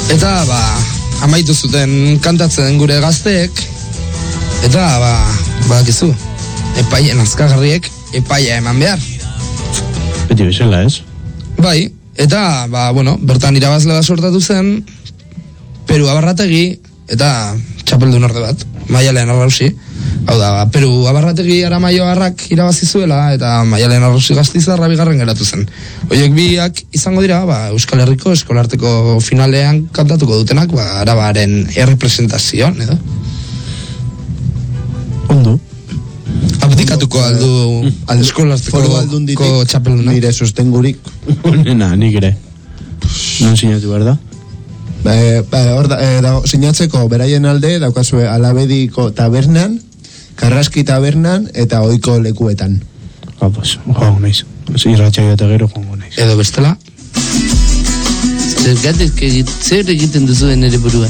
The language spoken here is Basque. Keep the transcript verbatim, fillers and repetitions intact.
Eta, ba, amaitu zuten kantatzen gure gazteek, eta, ba, badakizu, epaien azkagarriek epaia eman behar. Beti bezala, ez? Bai, eta, ba, bueno, bertan irabazle bat sortatu zen, Peru Abarrategi, eta txapeldun orde bat, Maialen Arrausi. Hau da, ba, Peru Abarrategi Aramaio Arrak irabazi zuela, eta Maialen Arrausi Gaztizarra bigarren geratu zen. Horiek biak izango dira, ba, Euskal Herriko eskolarteko finalean kantatuko dutenak, ba, Arabaren errepresentazioan, edo? Ondo. Abdikatuko aldu al eskolarteko txapelduna. Nire sostengurik. Nena, nik ere. Non sinatu behar da? Eh, hor da, eh, da, sinatzeko beraien alde daukazue Alabediko tabernan, Karraski tabernan eta ohiko lekuetan. Ah, pues, joango naiz. Irratxaio eta gero joango naiz. Edo bestela? Zergatik, zer egiten duzu ere burua?